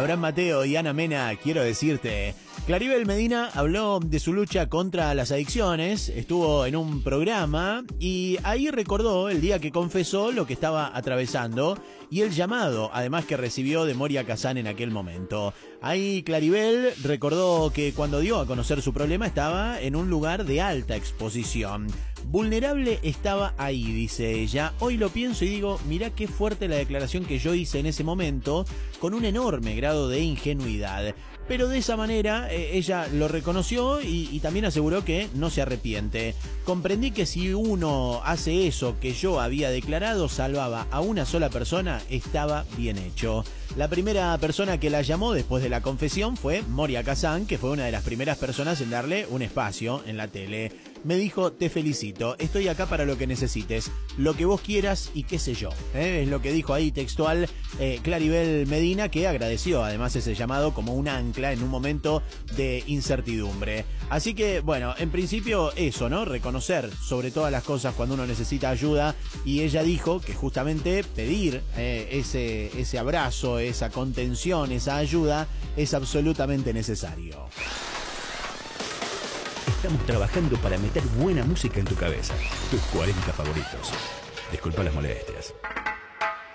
Abraham Mateo y Ana Mena, quiero decirte. Claribel Medina habló de su lucha contra las adicciones, estuvo en un programa y ahí recordó el día que confesó lo que estaba atravesando y el llamado, además, que recibió de Moria Kazan en aquel momento. Ahí Claribel recordó que cuando dio a conocer su problema estaba en un lugar de alta exposición. Vulnerable estaba ahí, dice ella. Hoy lo pienso y digo, mirá qué fuerte la declaración que yo hice en ese momento, con un enorme grado de ingenuidad. Pero de esa manera ella lo reconoció y también aseguró que no se arrepiente. Comprendí que si uno hace eso que yo había declarado, salvaba a una sola persona, estaba bien hecho. La primera persona que la llamó después de la confesión fue Moria Kazan, que fue una de las primeras personas en darle un espacio en la tele. Me dijo, te felicito, estoy acá para lo que necesites, lo que vos quieras y qué sé yo. Es lo que dijo ahí textual Claribel Medina, que agradeció además ese llamado como un ancla en un momento de incertidumbre. Así que, bueno, en principio eso, ¿no? Reconocer sobre todas las cosas cuando uno necesita ayuda, y ella dijo que justamente pedir ese abrazo, esa contención, esa ayuda es absolutamente necesario. Estamos trabajando para meter buena música en tu cabeza. Tus 40 favoritos. Disculpa las molestias.